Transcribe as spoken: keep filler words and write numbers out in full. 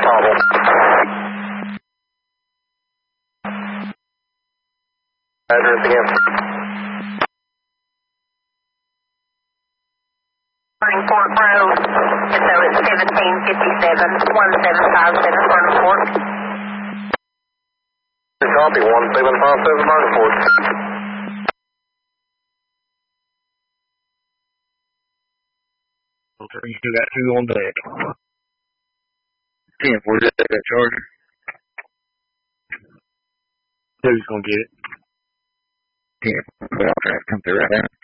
problem. Address again. Fort Road, and so it's seventeen fifty-seven, one seven five seven Vernon Fork. Copy, one seven five seven Vernon Fork. Okay, you still got two on deck. ten four, is that that charger? Who's gonna get it? ten four, I'll try to come through right now.